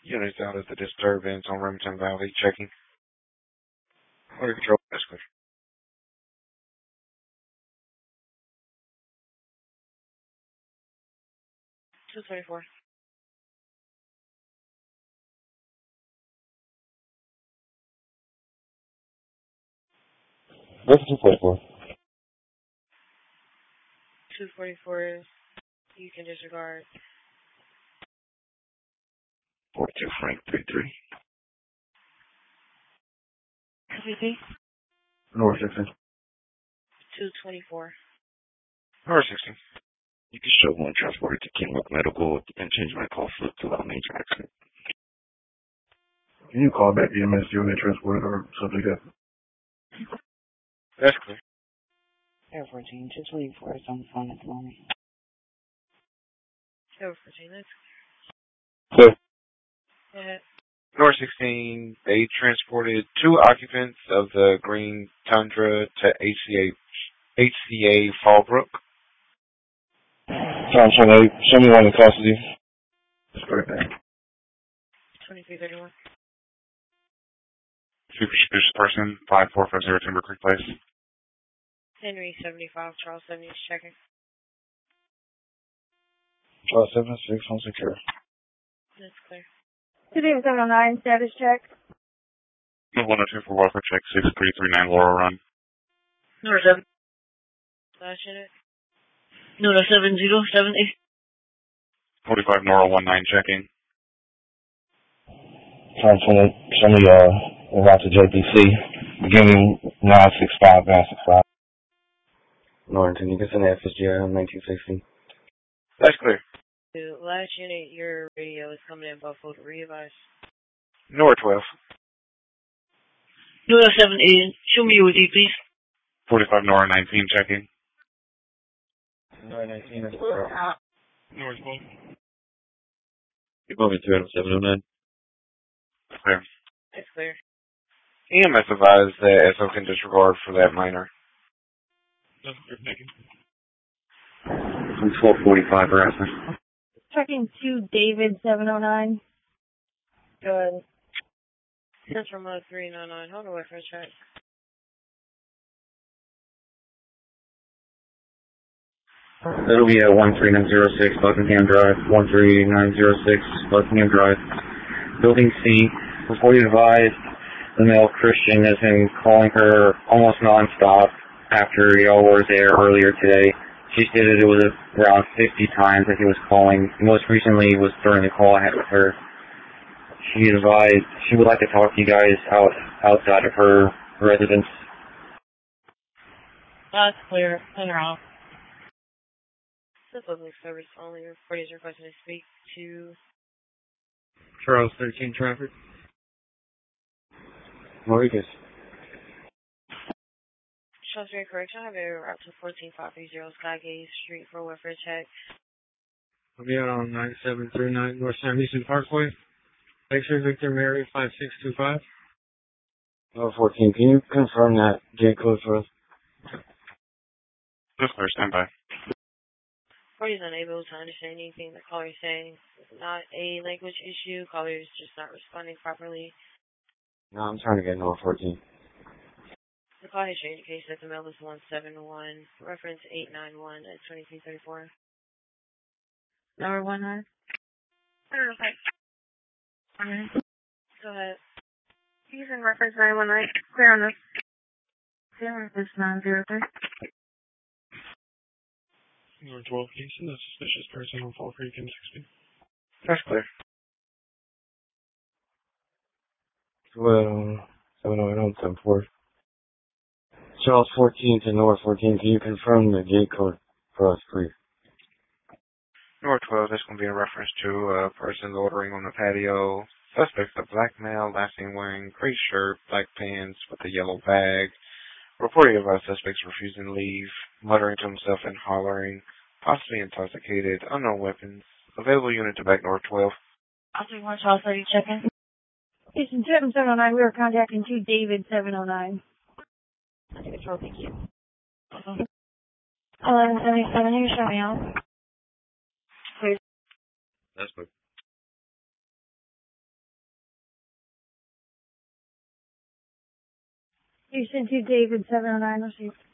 Units out at the disturbance on Remington Valley, checking. Order control, that's clear. Two 24. What's 244? 244, you can disregard. 42 Frank 33. MVP? North 16. 224. North 16. You can show one transported to Kenwood Medical and change my call flip to a major accident. Can you call back EMS unit transported or something like that? That's clear. Air 14, 224 is on the phone at the moment. Air 14, that's Clear. Go ahead. North 16, they transported 2 occupants of the Green Tundra to HCA Fallbrook. Show me one in custody. Straight back. 2331. Suspicious person, 5450 Timber Creek Place. Henry 75, Charles 70 is checking. Charles 76, home secure. That's clear. 2709, status check. 102 for welfare check, 6339 Laurel Run. Number 7. Last unit. Number 7070. 45 Laurel 19 checking. Show me route to JPC, beginning 965, 965. Norrington, you can send the FSGI on 1960. That's clear. Last unit, your radio is coming in Buffalo to re-advise. North 12. Number 78, show me your UD, please. 45 Nora 19 checking. Nora 19 is North 12. You're moving to 709. Clear. That's clear. EMS advised that SO can disregard for that minor. That's clear, thank you. 1245 harassment. Checking 2 David 709. Go ahead. That's from 399. Hold on, wait for a check. That'll be at 13906 Buckingham Drive, 13906 Buckingham Drive. Building C, before you advised, the male Christian has been calling her almost nonstop after y'all were there earlier today. She stated it was around 50 times that he was calling. Most recently was during the call I had with her. She advised she would like to talk to you guys outside of her residence. That's clear. Hang around. This public service only. Parties requesting to speak to Charles 13 traffic. Mauritius. Shelter correction. I have a route to 14530 Skygaze Street for welfare check. I'll be out on 9739 North San Houston Parkway. X-ray Victor Mary 5625. Number 14, can you confirm that gate code for us? Just clear, stand by. Parties unable to understand anything the caller is saying. It's not a language issue. Caller is just not responding properly. No, I'm trying to get number 14. The call history indicates that the mail is 171, reference 891 at 2334. Number 19. Go ahead. Using reference 919. Clear on this. Clear on this 903. Number 12, can you send a suspicious person on Fall Creek in 60? That's clear. Well, 708 Charles 14 to North 14, can you confirm the gate code for us, please? North 12, that's going to be in reference to a person loitering on the patio. Suspect's a black male, last seen wearing gray shirt, black pants with a yellow bag. Reporting of suspects refusing to leave, muttering to himself and hollering, possibly intoxicated, unknown weapons. Available unit to back North 12. I'll do one Charles 30 checking. Station 7709, we were contacting 2 David 709. Control, thank you. 1177, you shut me out. That's good. Houston 2 David 709 received.